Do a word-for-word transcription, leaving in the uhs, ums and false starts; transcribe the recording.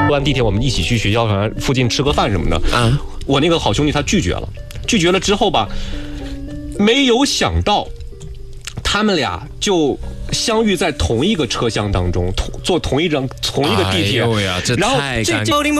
完地铁我们一起去学校附近吃个饭什么的啊。我那个好兄弟他拒绝了，拒绝了之后吧，没有想到他们俩就相遇在同一个车厢当中，同坐同一张同一个地铁， 哎呦呀，这然后太尴尬。